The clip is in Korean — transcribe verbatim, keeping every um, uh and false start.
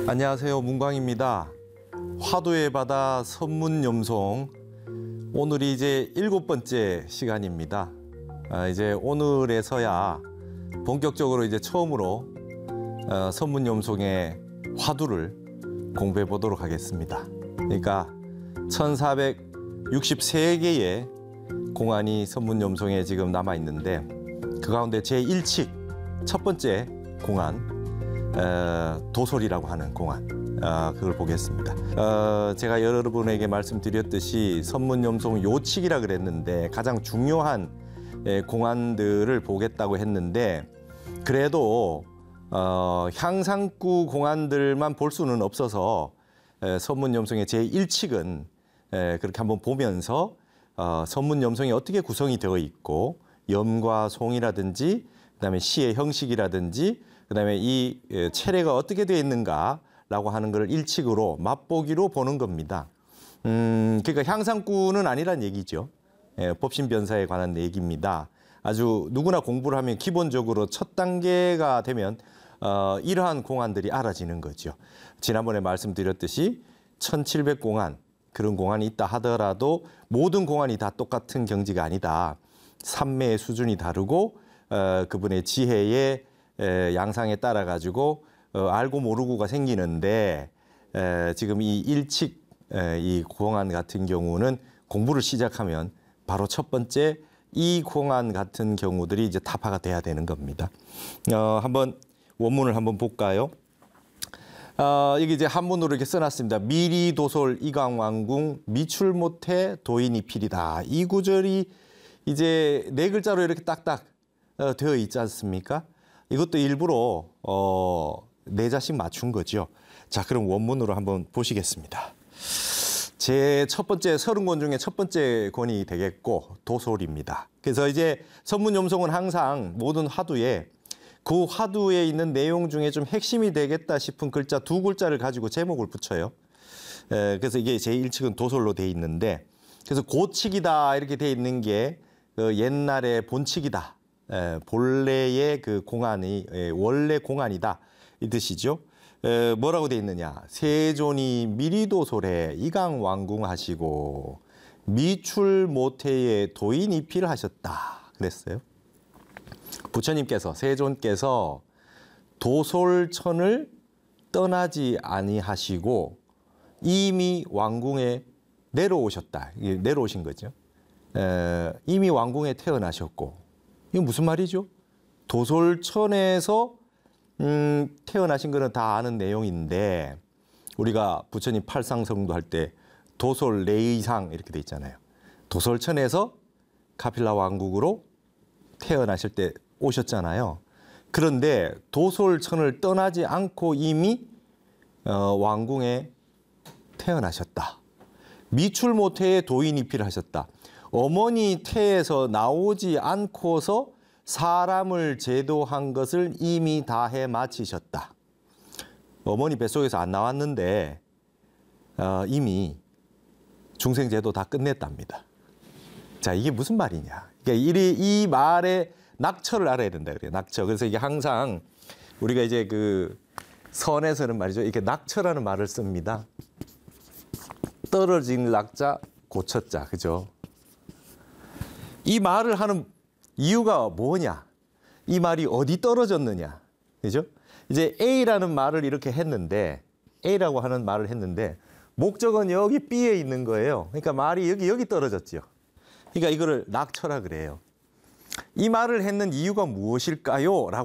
안녕하세요, 문광입니다. 화두의 바다 선문염송, 오늘이 이제 일곱 번째 시간입니다. 아, 이제 오늘에서야 본격적으로 이제 처음으로 어, 선문염송의 화두를 공부해 보도록 하겠습니다. 그러니까 천사백육십삼 개의 공안이 선문염송에 지금 남아 있는데, 그 가운데 제일 칙 첫 번째 공안, 어, 도솔이라고 하는 공안, 어, 그걸 보겠습니다. 어, 제가 여러분에게 말씀드렸듯이 선문염송 요칙이라 그랬는데 가장 중요한 예, 공안들을 보겠다고 했는데, 그래도 어, 향상구 공안들만 볼 수는 없어서 에, 선문염송의 제일 칙은 에, 그렇게 한번 보면서 어, 선문염송이 어떻게 구성이 되어 있고, 염과 송이라든지 그다음에 시의 형식이라든지 그다음에 이 체례가 어떻게 되어 있는가라고 하는 걸 일칙으로 맛보기로 보는 겁니다. 음, 그러니까 향상구는 아니란 얘기죠. 예, 법신변사에 관한 얘기입니다. 아주 누구나 공부를 하면 기본적으로 첫 단계가 되면 어, 이러한 공안들이 알아지는 거죠. 지난번에 말씀드렸듯이 천칠백 공안, 그런 공안이 있다 하더라도 모든 공안이 다 똑같은 경지가 아니다. 삼매의 수준이 다르고 어, 그분의 지혜의 에, 양상에 따라 가지고 어, 알고 모르고가 생기는데, 에, 지금 이 일칙 에, 이 공안 같은 경우는 공부를 시작하면 바로 첫 번째 이 공안 같은 경우들이 이제 타파가 돼야 되는 겁니다. 어, 한번 원문을 한번 볼까요? 어, 여기 이제 한문으로 이렇게 써놨습니다. 미리도솔 이강왕궁 미출 못해 도인이필이다. 이 구절이 이제 네 글자로 이렇게 딱딱 어, 되어 있지 않습니까? 이것도 일부러 어, 네 자씩 맞춘 거죠. 자, 그럼 원문으로 한번 보시겠습니다. 제 첫 번째 서른 권 중에 첫 번째 권이 되겠고, 도솔입니다. 그래서 이제 선문염송은 항상 모든 화두에 그 화두에 있는 내용 중에 좀 핵심이 되겠다 싶은 글자 두 글자를 가지고 제목을 붙여요. 에, 그래서 이게 제일 칙은 도솔로 돼 있는데, 그래서 고칙이다 이렇게 돼 있는 게 그 옛날의 본칙이다. 에, 본래의 그 공안이 에, 원래 공안이다 이 뜻이죠. 에, 뭐라고 돼 있느냐? 세존이 미리도솔에 이강왕궁하시고 미출 모태에 도인이필 하셨다 그랬어요. 부처님께서, 세존께서 도솔천을 떠나지 아니하시고 이미 왕궁에 내려오셨다. 내려오신 거죠. 에, 이미 왕궁에 태어나셨고, 이게 무슨 말이죠? 도솔천에서 음, 태어나신 거는 다 아는 내용인데, 우리가 부처님 팔상성도 할 때 도솔 내의상 이렇게 돼 있잖아요. 도솔천에서 카필라 왕국으로 태어나실 때 오셨잖아요. 그런데 도솔천을 떠나지 않고 이미 어, 왕궁에 태어나셨다. 미출 모태에 도인이필 하셨다. 어머니 태에서 나오지 않고서 사람을 제도한 것을 이미 다 해 마치셨다. 어머니 뱃속에서 안 나왔는데 어, 이미 중생제도 다 끝냈답니다. 자, 이게 무슨 말이냐? 그러니까 이, 이 말의 낙처를 알아야 된다 그래요. 낙처. 그래서 이게 항상 우리가 이제 그 선에서는 말이죠, 이렇게 낙처라는 말을 씁니다. 떨어진 낙자, 고쳤자, 그죠? 이 말을 하는 이유가 뭐냐? 이 말이 어디 떨어졌느냐? 그죠? 이제 A라는 말을 이렇게 했는데, A라고 하는 말을 했는데, 목적은 여기 B에 있는 거예요. 그러니까 말이 여기, 여기 떨어졌죠. 그러니까 이거를 낙처라 그래요. 이 말을 했는 이유가 무엇일까요? 라고